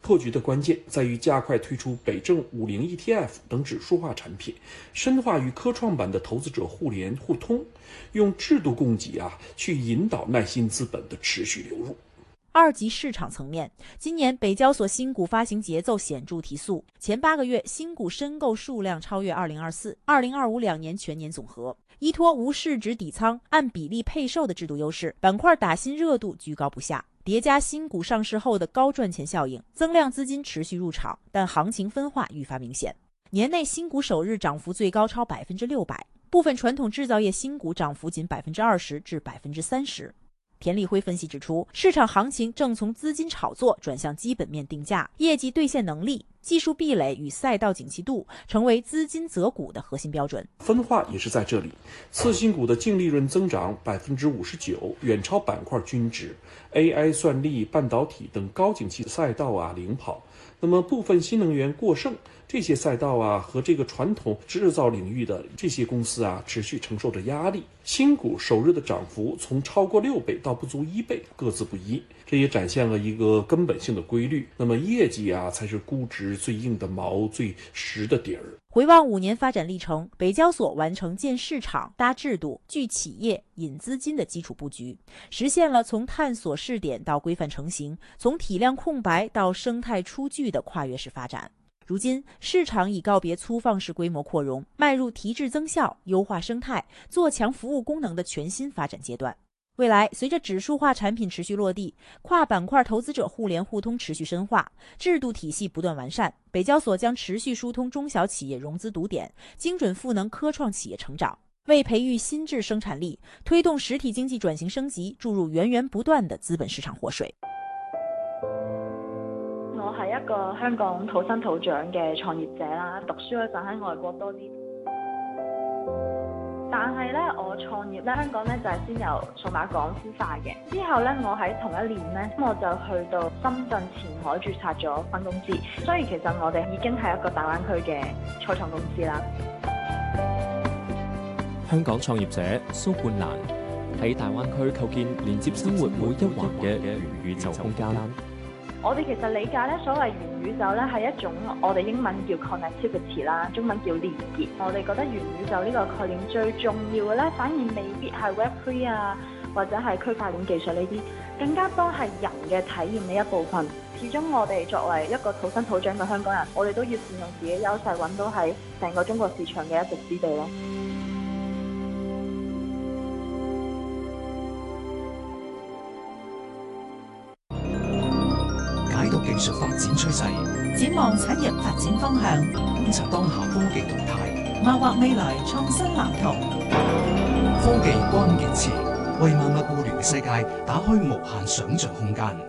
破局的关键在于加快推出北证50 ETF 等指数化产品，深化与科创板的投资者互联互通，用制度供给去引导耐心资本的持续流入。 二级市场层面，今年北交所新股发行节奏显著提速，前8个月新股申购数量超越2024、2025两年全年总和。依托无市值底仓、按比例配售的制度优势，板块打新热度居高不下，叠加新股上市后的高赚钱效应，增量资金持续入场，但行情分化愈发明显。年内新股首日涨幅最高超600%，部分传统制造业新股涨幅仅20%至30%。田立辉分析指出，市场行情正从资金炒作转向基本面定价，业绩兑现能力、技术壁垒与赛道景气度成为资金择股的核心标准。 分化也是在这里，次新股的净利润增长59%，远超板块均值。AI、算力、半导体等高景气赛道领跑。那么部分新能源过剩，这些赛道和这个传统制造领域的这些公司持续承受着压力。新股首日的涨幅从超过6倍到不足1倍，各自不一，这也展现了一个根本性的规律。那么业绩才是估值最硬的毛、最实的底儿。 回望5年发展历程，北交所完成建市场、搭制度、聚企业、引资金的基础布局，实现了从探索试点到规范成型，从体量空白到生态出具的跨越式发展。如今，市场已告别粗放式规模扩容，迈入提质增效、优化生态、做强服务功能的全新发展阶段。未来，随着指数化产品持续落地，跨板块投资者互联互通持续深化，制度体系不断完善，北交所将持续疏通中小企业融资堵点，精准赋能科创企业成长，为培育新质生产力、推动实体经济转型升级注入源源不断的资本市场活水。 我係一個香港土生土長嘅創業者啦，讀書嗰陣喺外國多啲。但係咧，我創業咧，香港咧就係先由數碼港孵化嘅。之後咧，我喺同一年咧，我就去到深圳前海註冊咗分公司。所以其實我哋已經係一個大灣區嘅初創公司啦。 香港創業者蘇冠蘭喺大灣區構建連接生活每一環嘅元宇宙空間。 我哋其實理解咧，所謂元宇宙咧係一種我哋英文叫 connectivity 啦，中文叫連結。我哋覺得元宇宙呢個概念最重要嘅咧，反而未必係 Web3 或者係區塊鏈技術呢啲，更加多係人嘅體驗呢一部分。始終我哋作為一個土生土長嘅香港人，我哋都要善用自己優勢，揾到喺成個中國市場嘅一席之地咯。 解讀技術發展趨勢， 展望產業發展方向， 觀察當下科技動態， 謀劃未來創新藍圖。 科技關鍵詞，為萬物互聯嘅世界打開無限想像空間。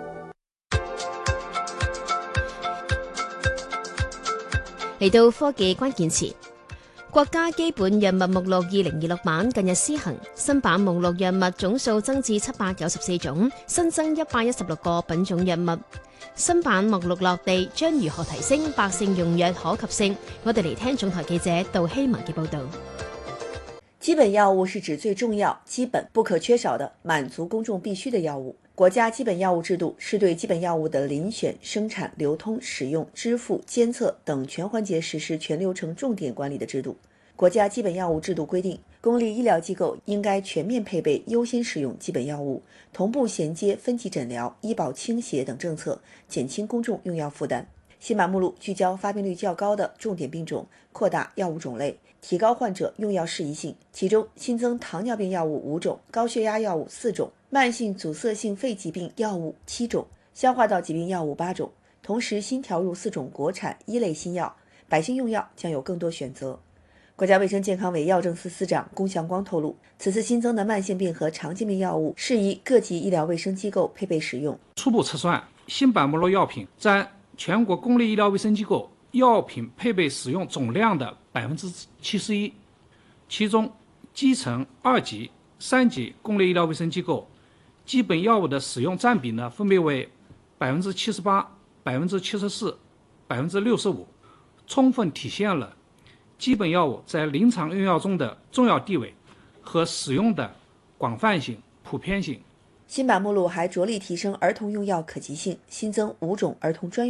嚟到科技關鍵詞，國家基本藥物目錄2026版近日施行，新版目錄藥物總數增至794種，新增116個品種藥物。新版目錄落地，將如何提升百姓用藥可及性？我哋嚟聽總台記者杜希文嘅報導。 基本藥物是指最重要、基本不可缺少的滿足公眾必需的藥物。國家基本藥物制度是對基本藥物的遴選、生產、流通、使用、支付、監測等全環節實施全流程重點管理的制度。國家基本藥物制度規定，公立醫療機構應該全面配備優先使用基本藥物，同步銜接分級診療、醫保傾斜等政策，減輕公眾用藥負擔。新版目錄聚焦發病率較高的重點病種，擴大藥物種類，提高患者用藥適宜性。其中新增糖尿病藥物5種，高血壓藥物4種，慢性阻塞性肺疾病藥物7種，消化道疾病藥物8種。同時新調入4種國產一類新藥，百姓用藥將有更多選擇。國家衛生健康委藥政司司長龔祥光透露，此次新增的慢性病和常見病藥物適宜各級醫療衛生機構配備使用。 初步測算，新版目錄藥品佔全國公立醫療衛生機構藥品配備使用總量的71%，其中基層2級、3級公立醫療衛生機構基本藥物的使用佔比呢，分別為78%、74%、65%，充分體現了基本藥物在臨床用藥中的重要地位和使用的廣泛性、普遍性。 新版目錄還着力提升兒童用藥可及性，新增5種兒童專用